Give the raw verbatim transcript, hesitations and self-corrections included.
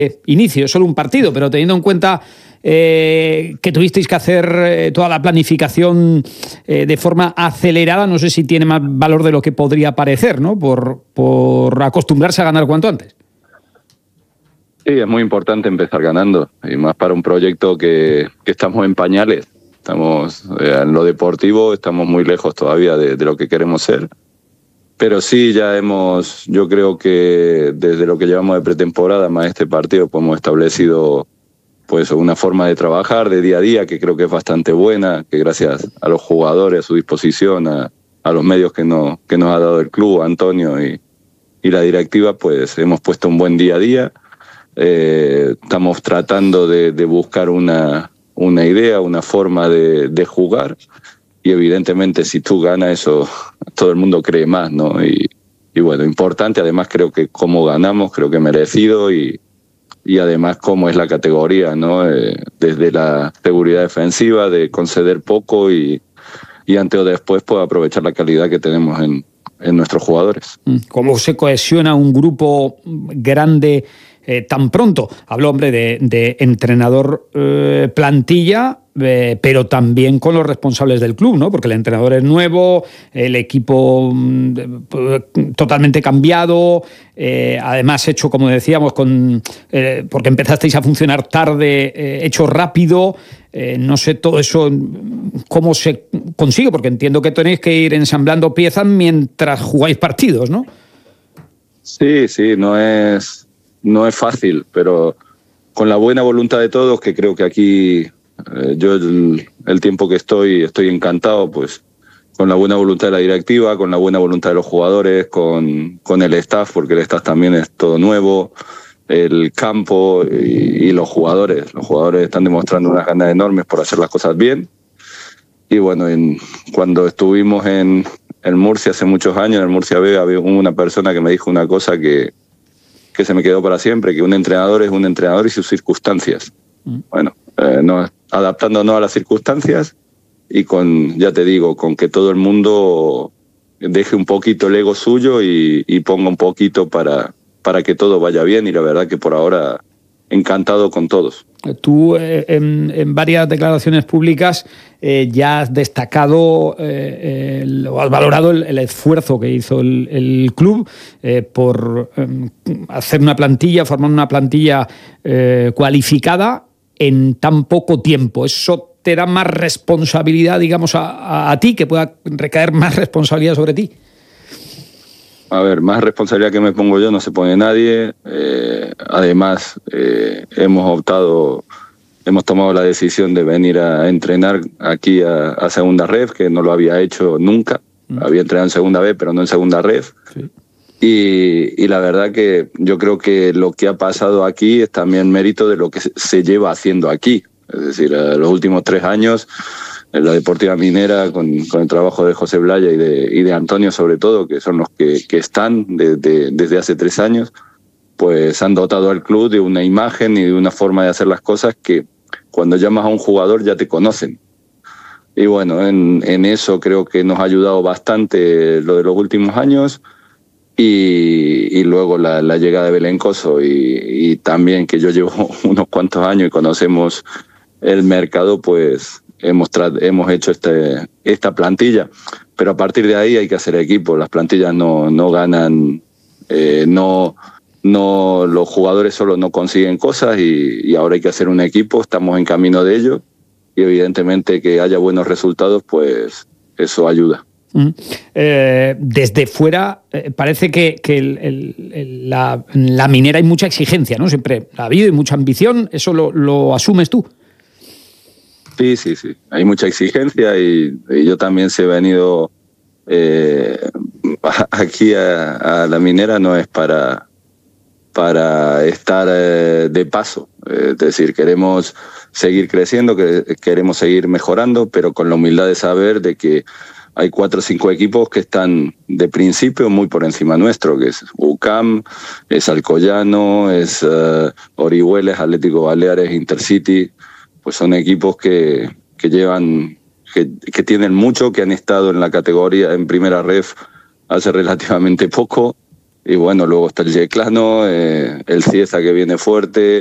inicio, solo un partido, pero teniendo en cuenta eh, que tuvisteis que hacer eh, toda la planificación eh, de forma acelerada, no sé si tiene más valor de lo que podría parecer, ¿no? Por, por acostumbrarse a ganar cuanto antes. Sí, es muy importante empezar ganando, y más para un proyecto que, que estamos en pañales. Estamos eh, en lo deportivo, estamos muy lejos todavía de, de lo que queremos ser. Pero sí, ya hemos, yo creo que desde lo que llevamos de pretemporada más este partido, pues hemos establecido pues una forma de trabajar de día a día que creo que es bastante buena, que gracias a los jugadores, a su disposición, a, a los medios que, no, que nos ha dado el club, Antonio y, y la directiva, pues hemos puesto un buen día a día. Eh, estamos tratando de, de buscar una, una idea, una forma de, de jugar. Y evidentemente si tú ganas eso, todo el mundo cree más, ¿no? Y, y bueno, importante, además creo que cómo ganamos, creo que merecido y, y además cómo es la categoría, ¿no? Eh, desde la seguridad defensiva, de conceder poco y, y antes o después pues aprovechar la calidad que tenemos en, en nuestros jugadores. ¿Cómo se cohesiona un grupo grande eh, tan pronto? Hablo, hombre, de, de entrenador eh, plantilla, Eh, pero también con los responsables del club, ¿no? Porque el entrenador es nuevo, el equipo mm, totalmente cambiado, eh, además hecho, como decíamos, con eh, porque empezasteis a funcionar tarde, eh, hecho rápido, eh, no sé todo eso cómo se consigue, porque entiendo que tenéis que ir ensamblando piezas mientras jugáis partidos, ¿no? Sí, sí, no es, no es fácil, pero con la buena voluntad de todos, que creo que aquí... Yo el, el tiempo que estoy, estoy encantado, pues con la buena voluntad de la directiva, con la buena voluntad de los jugadores, con, con el staff, porque el staff también es todo nuevo, el campo y, y los jugadores. Los jugadores están demostrando unas ganas enormes por hacer las cosas bien. Y bueno, en, cuando estuvimos en, en Murcia hace muchos años, en el Murcia B, había una persona que me dijo una cosa que, que se me quedó para siempre, que un entrenador es un entrenador y sus circunstancias. Mm. Bueno, eh, no, adaptándonos a las circunstancias y con, ya te digo, con que todo el mundo deje un poquito el ego suyo y, y ponga un poquito para, para que todo vaya bien, y la verdad que por ahora encantado con todos. Tú eh, en, en varias declaraciones públicas eh, ya has destacado eh, el, o has valorado el, el esfuerzo que hizo el, el club eh, por eh, hacer una plantilla, formar una plantilla eh, cualificada en tan poco tiempo. ¿Eso te da más responsabilidad, digamos, a, a, a ti, que pueda recaer más responsabilidad sobre ti? A ver, más responsabilidad que me pongo yo no se pone nadie. Eh, además, eh, hemos optado, hemos tomado la decisión de venir a entrenar aquí a, a Segunda Ref, que no lo había hecho nunca. Mm. Había entrenado en Segunda B, pero no en Segunda Ref. Sí. Y, y la verdad que yo creo que lo que ha pasado aquí es también mérito de lo que se lleva haciendo aquí. Es decir, los últimos tres años, en la Deportiva Minera, con, con el trabajo de José Blaya y de, y de Antonio sobre todo, que son los que, que están de, de, desde hace tres años, pues han dotado al club de una imagen y de una forma de hacer las cosas que cuando llamas a un jugador ya te conocen. Y bueno, en, en eso creo que nos ha ayudado bastante lo de los últimos años. Y, y luego la, la llegada de Belén Coso y, y también que yo llevo unos cuantos años y conocemos el mercado, pues hemos, hemos hecho este, esta plantilla. Pero a partir de ahí hay que hacer equipo. Las plantillas no, no ganan, eh, no, no, los jugadores solo no consiguen cosas y, y ahora hay que hacer un equipo. Estamos en camino de ello y evidentemente que haya buenos resultados, pues eso ayuda. Mm. Eh, desde fuera eh, parece que, que el, el, el, la, la minera hay mucha exigencia, ¿no? Siempre ha habido y mucha ambición. ¿Eso lo, lo asumes tú? Sí, sí, sí. Hay mucha exigencia y, y yo también se he venido eh, aquí a, a la minera no es para, para estar eh, de paso. Es decir, queremos seguir creciendo, que, queremos seguir mejorando, pero con la humildad de saber de que hay cuatro o cinco equipos que están de principio muy por encima nuestro, que es U C A M, es Alcoyano, es uh, Orihuela, Atlético Baleares, Intercity. Pues son equipos que, que llevan, que, que tienen mucho, que han estado en la categoría, en primera ref hace relativamente poco y bueno, luego está el Yeclano, eh, el Cieza que viene fuerte.